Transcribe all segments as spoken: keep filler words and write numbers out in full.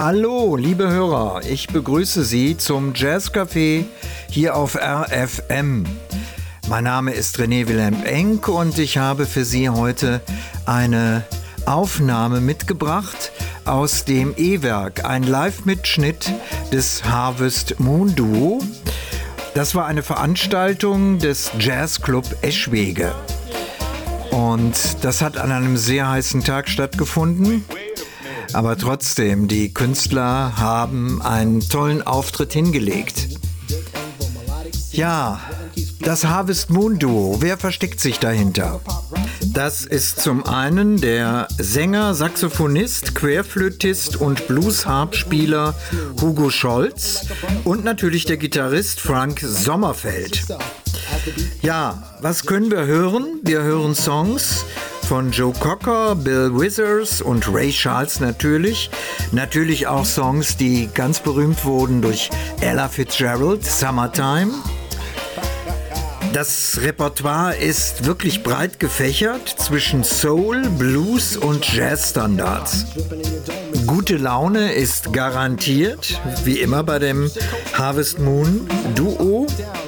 Hallo, liebe Hörer, ich begrüße Sie zum Jazzcafé hier auf R F M. Mein Name ist René Wilhelm Enck und ich habe für Sie heute eine Aufnahme mitgebracht aus dem E-Werk, ein Live-Mitschnitt des Harvest Moon Duo. Das war eine Veranstaltung des Jazzclub Eschwege und das hat an einem sehr heißen Tag stattgefunden. Aber trotzdem, die Künstler haben einen tollen Auftritt hingelegt. Ja, das Harvest Moon Duo, wer versteckt sich dahinter? Das ist zum einen der Sänger, Saxophonist, Querflötist und Blues-Harp-Spieler Hugo Scholz und natürlich der Gitarrist Frank Sommerfeld. Ja, was können wir hören? Wir hören Songs von Joe Cocker, Bill Withers und Ray Charles natürlich. Natürlich auch Songs, die ganz berühmt wurden durch Ella Fitzgerald, Summertime. Das Repertoire ist wirklich breit gefächert zwischen Soul, Blues und Jazzstandards. Gute Laune ist garantiert, wie immer bei dem Harvest Moon Duo.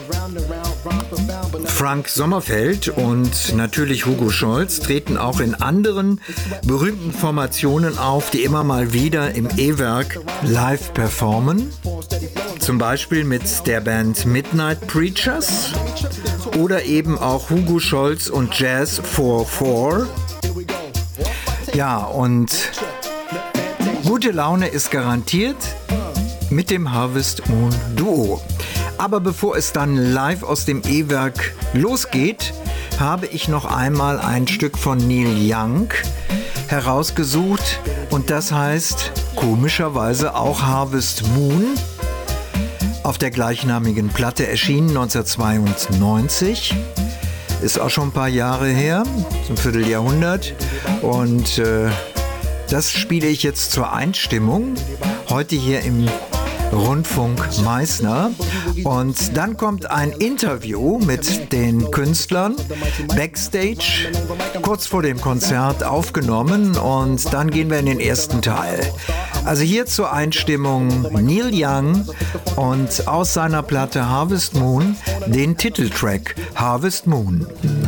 Frank Sommerfeld und natürlich Hugo Scholz treten auch in anderen berühmten Formationen auf, die immer mal wieder im E-Werk live performen. Zum Beispiel mit der Band Midnight Preachers oder eben auch Hugo Scholz und Jazz vier vier. Ja, und gute Laune ist garantiert mit dem Harvest Moon Duo. Aber bevor es dann live aus dem E-Werk losgeht, habe ich noch einmal ein Stück von Neil Young herausgesucht und das heißt komischerweise auch Harvest Moon. Auf der gleichnamigen Platte erschienen neunzehnhundertzweiundneunzig. Ist auch schon ein paar Jahre her, so ein Vierteljahrhundert. Und äh, das spiele ich jetzt zur Einstimmung heute hier im Rundfunk Meißner. Und dann kommt ein Interview mit den Künstlern backstage, kurz vor dem Konzert aufgenommen und dann gehen wir in den ersten Teil. Also hier zur Einstimmung Neil Young und aus seiner Platte Harvest Moon den Titeltrack Harvest Moon.